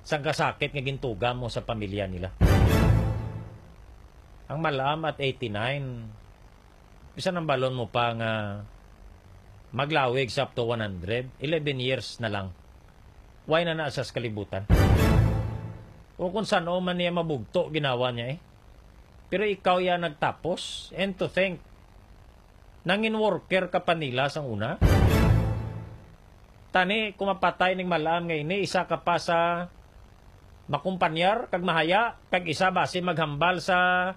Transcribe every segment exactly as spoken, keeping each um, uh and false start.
sang kasakit nga gintuga mo sa pamilya nila. Ang malam at eighty-nine, bisan ang balon mo pa nga maglawig sa up to one hundred, eleven years na lang. Why na naasas kalibutan? O kung saan o man niya mabugto, ginawa niya eh. Pero ikaw yan nagtapos, and to think, nangin worker ka pa nila sang una. Tani, kumapatay ng malam ngayon, isa ka pa sa makumpanyar, kag mahaya, kag isa basi maghambal sa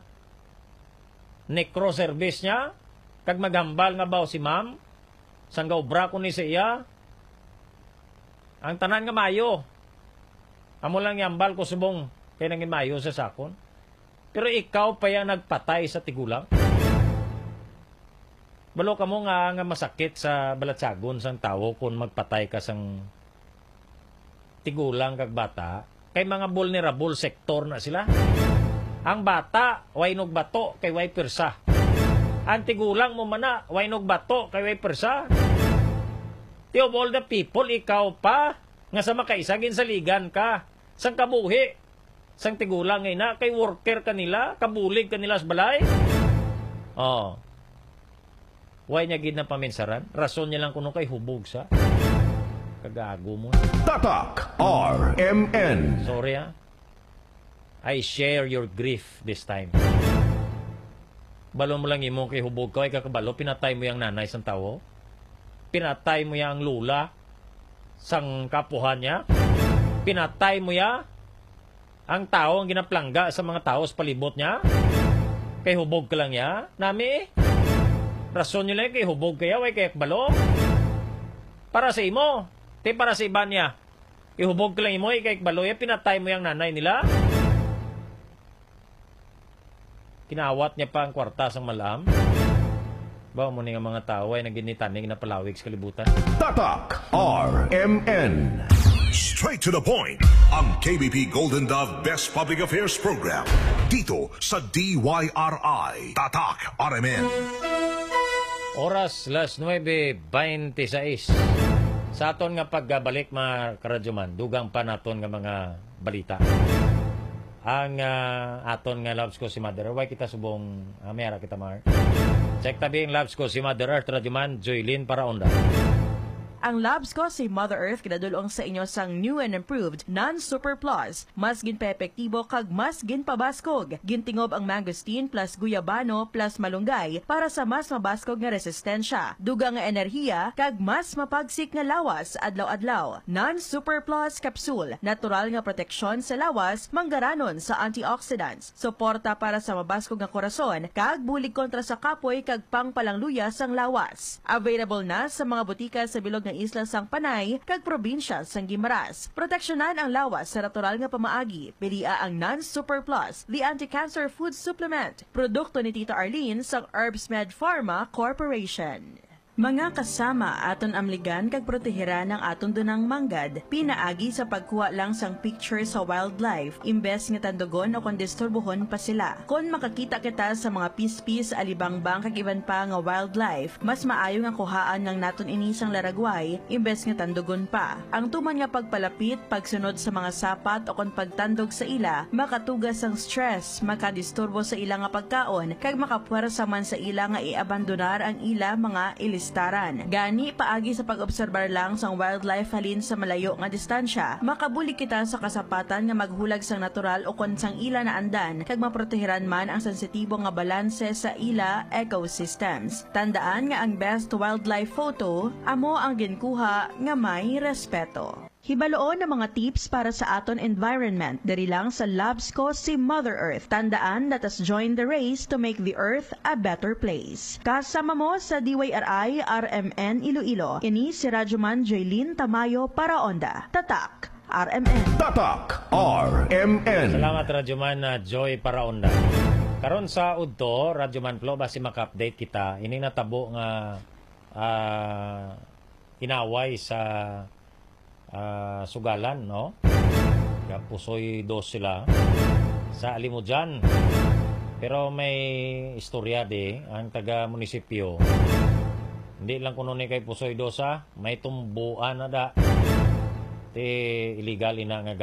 necro service niya, kag maghambal nga ba si ma'am, sang gaubra ko ni siya, ang tanan nga mayo, amo lang yambal ko subong, kaya nangin mayo sa sakon. Pero ikaw pa yan nagpatay sa tigulang. Balo ka mo nga, nga masakit sa balatsagon sang tao kung magpatay ka sang tigulang kag bata, kay mga vulnerable sector na sila. Ang bata, wainog bato, kay way persa. Ang tigulang mo mana, wainog bato, kay way persa. Ti of all the people, ikaw pa, nga sa makaisagin sa ligan ka, sang kabuhi, sang tigulang ngay na, kay worker kanila, kabulig kanila sa balay. Oh. Why niya gid na paminsaran? Rason niya lang kuno kay hubog sa kagago mo. Tatak R M N. Sorry ah. I share your grief this time. Balo mo lang imo kay hubog ka, ay kakabalo, pinatay mo yung nanay sang tao. Pinatay mo yung lula sang kapuhan niya. Pinatay mo ya ang tao ang ginaplangga sa mga tao sa palibot niya. Kay hubog ka lang ya. Nami, rason nyo lang kay hubog kaya, way kay balo. Para sa imo, te para sa iba niya. Kay hubog ka lang imo, kay balo ya, pinatay mo yung nanay nila. Kinawat niya pa ang kwarta sang malam. Bawa mo nga mga tao ay naginitanig na palawig sa kalibutan. Tatak R M N. Straight to the point. Ang K B P Golden Dove Best Public Affairs Program. Dito sa D Y R I. Tatak R M N. Oras las nueve twenty-six. Sa aton nga pagbalik mga karadyoman, dugang pa naton nga mga balita. Ang uh, aton nga loves ko si Mother Earth. Why kita subong uh, mayara kita mar. Check tabi ang loves ko si Mother Earth, radyoman Joylyn Paraonda. Ang labs ko si Mother Earth kinadulong sa inyo sang new and improved non-super plus. Mas ginpa-epektibo kag mas ginpabaskog. Gintingob ang mangosteen plus guyabano plus malunggay para sa mas mabaskog nga resistensya. Dugang nga enerhiya kag mas mapagsik nga lawas adlaw-adlaw. Non-super plus capsule. Natural nga proteksyon sa lawas manggaranon sa antioxidants. Suporta para sa mabaskog nga korason kag bulig kontra sa kapoy kag pangpalangluya sang lawas. Available na sa mga butika sa bilog ng isla sang Panay kag probinsya sang Guimaras. Proteksyonan ang lawas sa natural nga pamaagi. Pilia ang Non-Super Plus, the anti-cancer food supplement. Produkto ni Tita Arlene sang Herbsmed Pharma Corporation. Mga kasama aton amligan kag proteheran ng aton dunang manggad, pinaagi sa pagkuha lang sang picture sa wildlife, imbes nga tandugon o kung disturbuhon pa sila. Kung makakita kita sa mga pispis, alibangbang kag iban pa nga wildlife, mas maayo nga kuhaan ng naton inisang laragway, imbes nga tandugon pa. Ang tuman nga pagpalapit, pagsunod sa mga sapat o kung pagtandog sa ila, makatugas ang stress, makadisturbo sa ila nga pagkaon, kag makapuwersa man sa ila nga iabandonar ang ila mga ilis Taran. Gani, paagi sa pag-obserbar lang sang wildlife halin sa malayo nga distansya, makabuli kita sa kasapatan nga maghulag sang natural o kon sang ila na andan, kag maproteheran man ang sensitibo nga balanse sa ila ecosystems. Tandaan nga ang best wildlife photo, amo ang ginkuha nga may respeto. Hibaloon ng mga tips para sa aton environment dari lang sa labs ko si Mother Earth. Tandaan, let us join the race to make the earth a better place. Kasama mo sa D Y R I R M N Iloilo. Ini si Radyoman Joylyn Tamayo Paraonda. Tatak R M N. Tatak R M N. Salamat Radyoman na Joy Paraonda. Karon sa udto, Radyoman Flo, basi maka-update kita. Ini natabo nga uh, inaway sa Uh, sugalan, no? Pusoy dos sila sa Alimujan. Pero may istorya di ang taga-munisipyo. Hindi lang kuno ni kay Pusoy Dosa, may tumbuan na da. Ti illegal ina nga